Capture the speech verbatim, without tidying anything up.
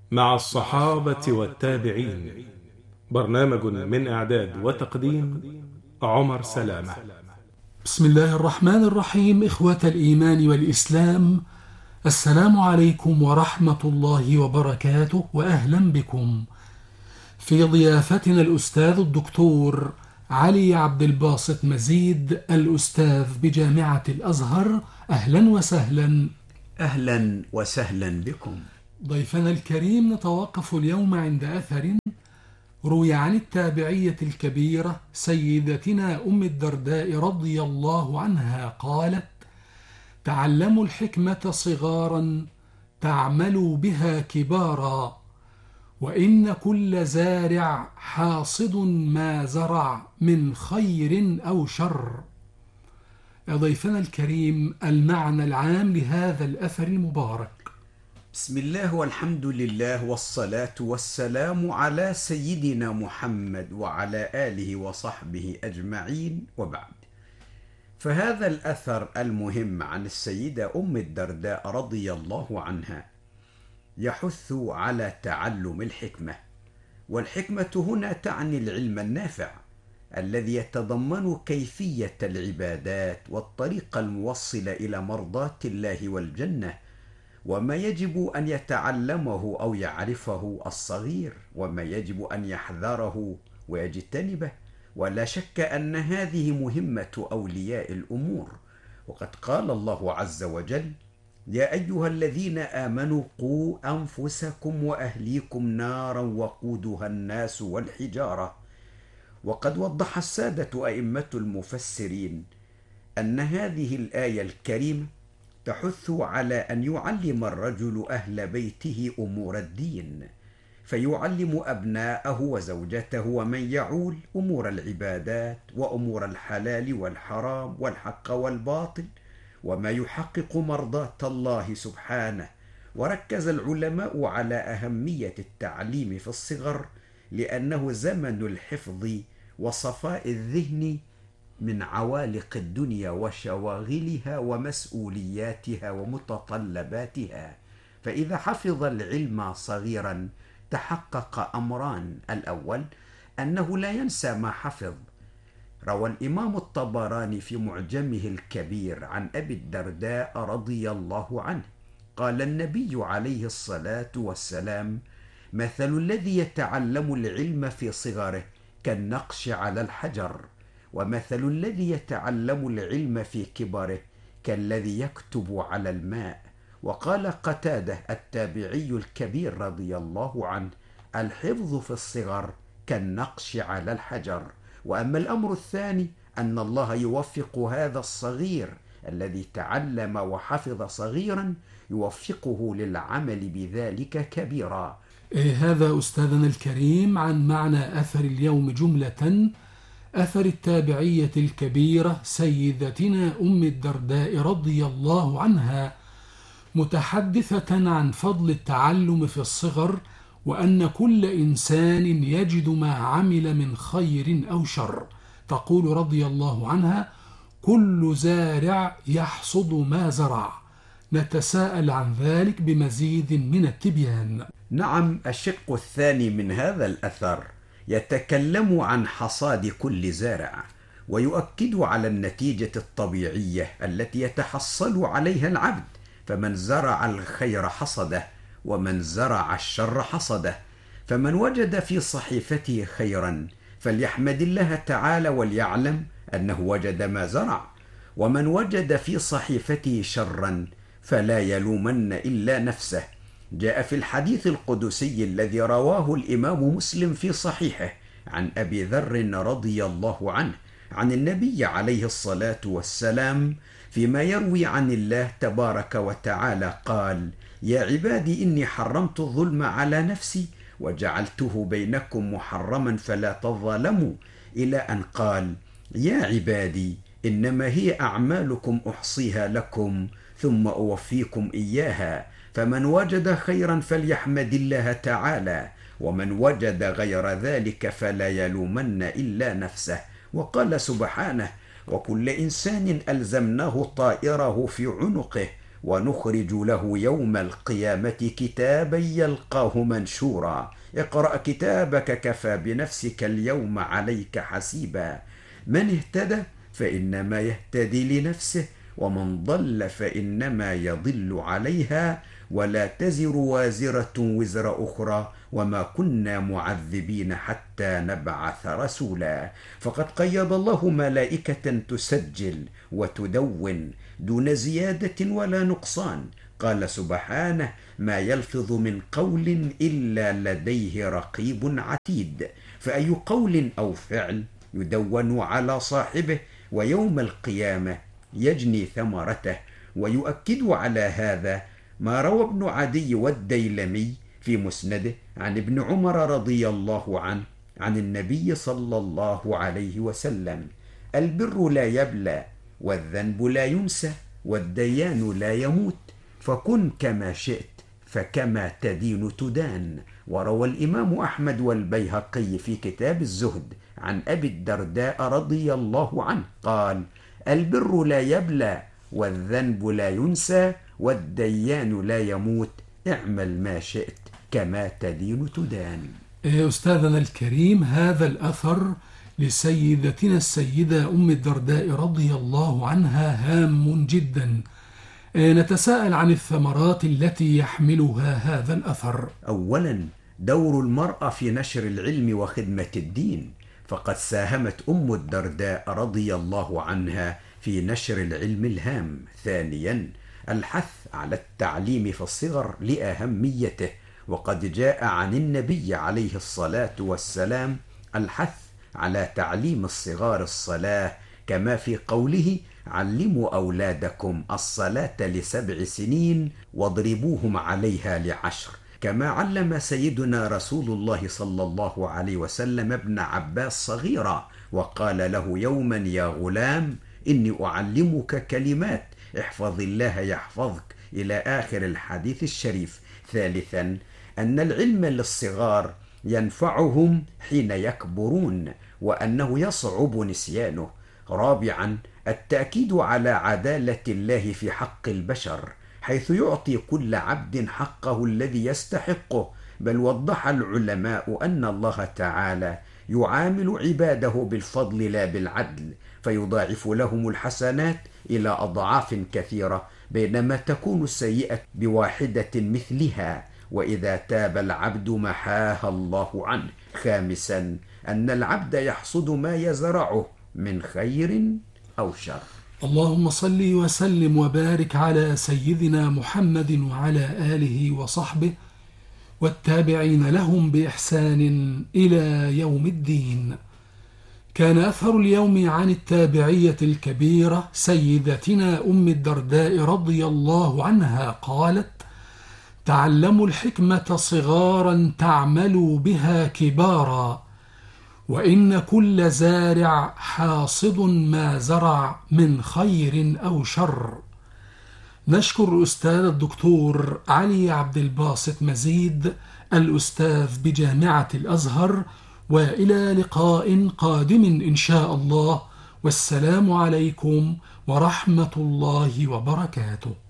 مع الصحابة والتابعين. برنامج من إعداد وتقديم عمر سلامة. بسم الله الرحمن الرحيم. إخوة الإيمان والإسلام، السلام عليكم ورحمة الله وبركاته، وأهلا بكم في ضيافتنا الأستاذ الدكتور علي عبد الباسط مزيد، الأستاذ بجامعة الأزهر. أهلا وسهلا. أهلا وسهلا بكم. ضيفنا الكريم، نتوقف اليوم عند أثر روي عن التابعية الكبيرة سيدتنا أم الدرداء رضي الله عنها قالت: تعلموا الحكمة صغارا تعملوا بها كبارا، وإن كل زارع حاصد ما زرع من خير أو شر. يا ضيفنا الكريم، المعنى العام لهذا الأثر المبارك. بسم الله والحمد لله والصلاة والسلام على سيدنا محمد وعلى آله وصحبه أجمعين، وبعد. فهذا الأثر المهم عن السيدة أم الدرداء رضي الله عنها يحث على تعلم الحكمة، والحكمة هنا تعني العلم النافع الذي يتضمن كيفية العبادات والطريق الموصل إلى مرضاة الله والجنة، وما يجب أن يتعلمه أو يعرفه الصغير، وما يجب أن يحذره ويجتنبه. ولا شك أن هذه مهمة أولياء الأمور، وقد قال الله عز وجل: يا أيها الذين آمنوا قوا أنفسكم وأهليكم نارا وقودها الناس والحجارة. وقد وضح السادة أئمة المفسرين أن هذه الآية الكريمة تحث على أن يعلم الرجل أهل بيته أمور الدين، فيعلم أبناءه وزوجته ومن يعول أمور العبادات وأمور الحلال والحرام والحق والباطل وما يحقق مرضاة الله سبحانه. وركز العلماء على أهمية التعليم في الصغر، لأنه زمن الحفظ وصفاء الذهن من عوالق الدنيا وشواغلها ومسؤولياتها ومتطلباتها. فإذا حفظ العلم صغيرا تحقق أمران: الأول أنه لا ينسى ما حفظ. روى الإمام الطبراني في معجمه الكبير عن أبي الدرداء رضي الله عنه قال النبي عليه الصلاة والسلام: مثل الذي يتعلم العلم في صغره كالنقش على الحجر، ومثل الذي يتعلم العلم في كبره كالذي يكتب على الماء. وقال قتادة التابعي الكبير رضي الله عنه: الحفظ في الصغر كالنقش على الحجر. وأما الأمر الثاني أن الله يوفق هذا الصغير الذي تعلم وحفظ صغيرا، يوفقه للعمل بذلك كبيرا. إيه هذا أستاذنا الكريم عن معنى أثر اليوم جملة، أثر التابعية الكبيرة سيدتنا أم الدرداء رضي الله عنها، متحدثة عن فضل التعلم في الصغر، وأن كل إنسان يجد ما عمل من خير أو شر. تقول رضي الله عنها: كل زارع يحصد ما زرع. نتساءل عن ذلك بمزيد من التبيان. نعم، الشق الثاني من هذا الأثر يتكلم عن حصاد كل زارع، ويؤكد على النتيجة الطبيعية التي يتحصل عليها العبد. فمن زرع الخير حصده، ومن زرع الشر حصده. فمن وجد في صحيفته خيرا فليحمد الله تعالى وليعلم أنه وجد ما زرع، ومن وجد في صحيفته شرا فلا يلومن إلا نفسه. جاء في الحديث القدسي الذي رواه الإمام مسلم في صحيحه عن أبي ذر رضي الله عنه عن النبي عليه الصلاة والسلام فيما يروي عن الله تبارك وتعالى قال: يا عبادي إني حرمت الظلم على نفسي وجعلته بينكم محرما فلا تظالموا، إلى أن قال: يا عبادي إنما هي أعمالكم أحصيها لكم ثم أوفيكم إياها، فمن وجد خيرا فليحمد الله تعالى، ومن وجد غير ذلك فلا يلومن إلا نفسه. وقال سبحانه: وكل إنسان ألزمناه طائره في عنقه ونخرج له يوم القيامة كتابا يلقاه منشورا اقرأ كتابك كفى بنفسك اليوم عليك حسيبا من اهتدى فإنما يهتدي لنفسه ومن ضل فإنما يضل عليها ولا تزر وازرة وزر أخرى وما كنا معذبين حتى نبعث رسولا فقد قيض الله ملائكة تسجل وتدون دون زيادة ولا نقصان قال سبحانه ما يلفظ من قول إلا لديه رقيب عتيد فأي قول أو فعل يدون على صاحبه ويوم القيامة يجني ثمرته ويؤكد على هذا ما روى ابن عدي والديلمي في مسنده عن ابن عمر رضي الله عنه عن النبي صلى الله عليه وسلم البر لا يبلى والذنب لا ينسى والديان لا يموت فكن كما شئت فكما تدين تدان وروى الإمام أحمد والبيهقي في كتاب الزهد عن أبي الدرداء رضي الله عنه قال البر لا يبلى والذنب لا ينسى والديان لا يموت اعمل ما شئت كما تدين تدان. أستاذنا الكريم هذا الأثر لسيدتنا السيدة أم الدرداء رضي الله عنها هام جدا. نتساءل عن الثمرات التي يحملها هذا الأثر. أولا دور المرأة في نشر العلم وخدمة الدين فقد ساهمت أم الدرداء رضي الله عنها في نشر العلم الهام. ثانيا الحث على التعليم في الصغر لأهميته وقد جاء عن النبي عليه الصلاة والسلام الحث على تعليم الصغار الصلاة كما في قوله علموا أولادكم الصلاة لسبع سنين واضربوهم عليها لعشر كما علم سيدنا رسول الله صلى الله عليه وسلم ابن عباس صغيرا وقال له يوما يا غلام إني أعلمك كلمات احفظ الله يحفظك إلى آخر الحديث الشريف. ثالثا أن العلم للصغار ينفعهم حين يكبرون وأنه يصعب نسيانه. رابعا التأكيد على عدالة الله في حق البشر حيث يعطي كل عبد حقه الذي يستحقه بل وضح العلماء أن الله تعالى يعامل عباده بالفضل لا بالعدل فيضاعف لهم الحسنات إلى أضعاف كثيرة بينما تكون السيئة بواحدة مثلها وإذا تاب العبد محاها الله عنه. خامسا أن العبد يحصد ما يزرعه من خير أو شر. اللهم صل وسلم وبارك على سيدنا محمد وعلى آله وصحبه والتابعين لهم بإحسان إلى يوم الدين. كان أثر اليوم عن التابعية الكبيرة سيدتنا أم الدرداء رضي الله عنها قالت تعلموا الحكمة صغارا تعملوا بها كبارا وإن كل زارع حاصد ما زرع من خير أو شر. نشكر الأستاذ الدكتور علي عبد الباسط مزيد الأستاذ بجامعة الأزهر وإلى لقاء قادم إن شاء الله والسلام عليكم ورحمة الله وبركاته.